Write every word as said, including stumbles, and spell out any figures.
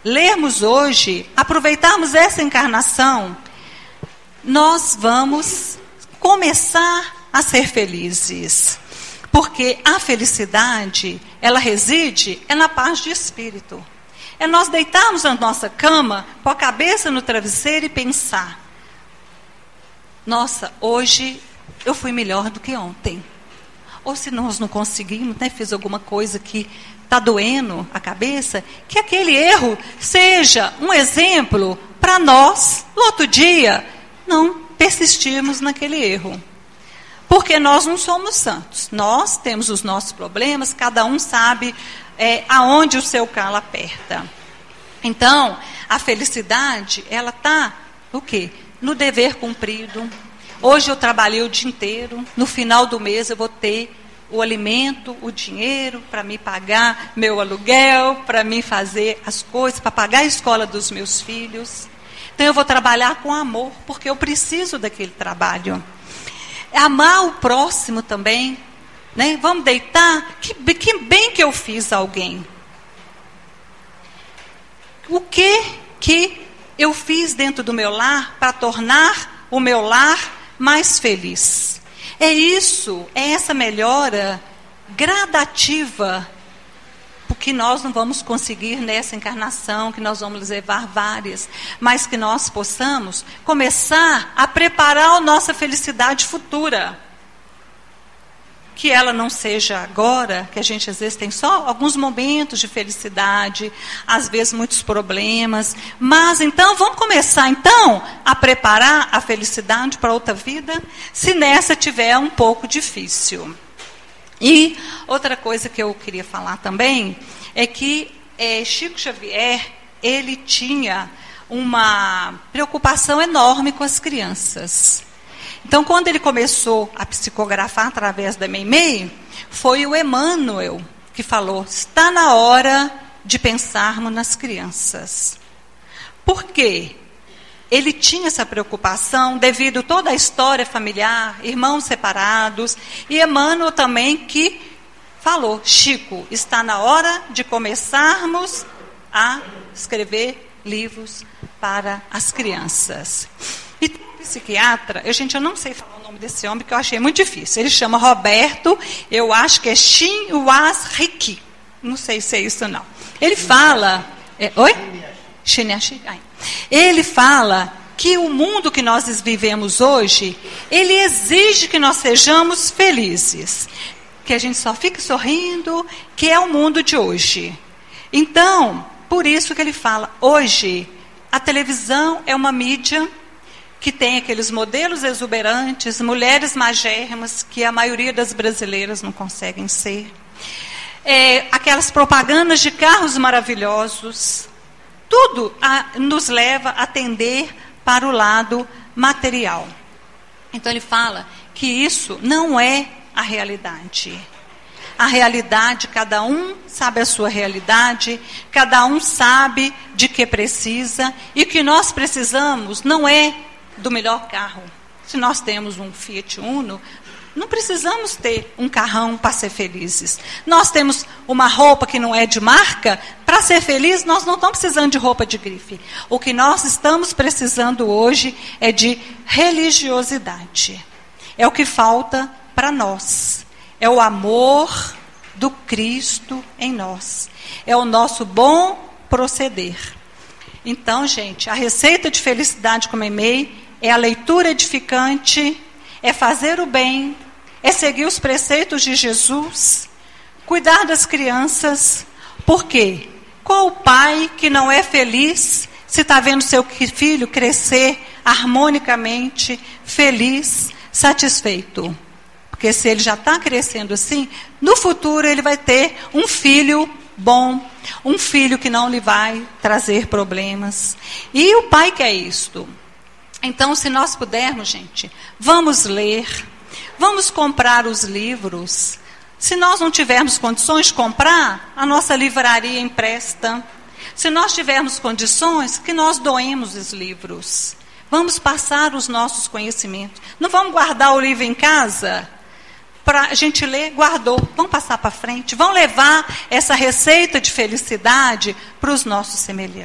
lermos hoje, aproveitarmos essa encarnação, nós vamos começar a ser felizes. Porque a felicidade, ela reside é na paz de espírito. É nós deitarmos na nossa cama, com a cabeça no travesseiro e pensar: nossa, hoje eu fui melhor do que ontem. Ou se nós não conseguimos, né, fiz alguma coisa que está doendo a cabeça, que aquele erro seja um exemplo para nós, no outro dia, não persistirmos naquele erro. Porque nós não somos santos. Nós temos os nossos problemas, cada um sabe é, aonde o seu calo aperta. Então, a felicidade, ela está no quê? No dever cumprido. Hoje eu trabalhei o dia inteiro, no final do mês eu vou ter o alimento, o dinheiro para me pagar meu aluguel, para me fazer as coisas, para pagar a escola dos meus filhos. Então eu vou trabalhar com amor, porque eu preciso daquele trabalho. Amar o próximo também, né? Vamos deitar, que, que bem que eu fiz a alguém. O que que eu fiz dentro do meu lar para tornar o meu lar mais feliz? É isso, é essa melhora gradativa, porque nós não vamos conseguir nessa encarnação, que nós vamos levar várias, mas que nós possamos começar a preparar a nossa felicidade futura. Que ela não seja agora, que a gente às vezes tem só alguns momentos de felicidade, às vezes muitos problemas, mas então vamos começar então a preparar a felicidade para outra vida, se nessa tiver um pouco difícil. E outra coisa que eu queria falar também é que é, Chico Xavier, ele tinha uma preocupação enorme com as crianças. Então, quando ele começou a psicografar através da Meimei, foi o Emmanuel que falou: está na hora de pensarmos nas crianças. Por quê? Ele tinha essa preocupação devido a toda a história familiar, irmãos separados, e Emmanuel também que falou: Chico, está na hora de começarmos a escrever livros para as crianças. E psiquiatra, eu, gente, eu não sei falar o nome desse homem, que eu achei muito difícil. Ele chama Roberto, eu acho que é Chinhuasriki. Não sei se é isso não. Ele fala... É, oi? Ele fala que o mundo que nós vivemos hoje, ele exige que nós sejamos felizes. Que a gente só fique sorrindo, que é o mundo de hoje. Então, por isso que ele fala, hoje, a televisão é uma mídia que tem aqueles modelos exuberantes, mulheres magérrimas, que a maioria das brasileiras não conseguem ser. É, aquelas propagandas de carros maravilhosos. Tudo a, nos leva a tender para o lado material. Então ele fala que isso não é a realidade. A realidade, cada um sabe a sua realidade, cada um sabe de que precisa, e o que nós precisamos não é do melhor carro. Se nós temos um Fiat Uno, não precisamos ter um carrão para ser felizes. Nós temos uma roupa que não é de marca, para ser feliz nós não estamos precisando de roupa de grife. O que nós estamos precisando hoje é de religiosidade. É o que falta para nós. É o amor do Cristo em nós. É o nosso bom proceder. Então, gente, a receita de felicidade com Meimei é a leitura edificante, é fazer o bem, é seguir os preceitos de Jesus, cuidar das crianças. Por quê? Qual pai que não é feliz se está vendo seu filho crescer harmonicamente, feliz, satisfeito? Porque se ele já está crescendo assim, no futuro ele vai ter um filho bom, um filho que não lhe vai trazer problemas. E o pai quer isto. Então, se nós pudermos, gente, vamos ler, vamos comprar os livros. Se nós não tivermos condições de comprar, a nossa livraria empresta. Se nós tivermos condições, que nós doemos os livros. Vamos passar os nossos conhecimentos. Não vamos guardar o livro em casa para a gente ler, guardou. Vamos passar para frente. Vamos levar essa receita de felicidade para os nossos semelhantes.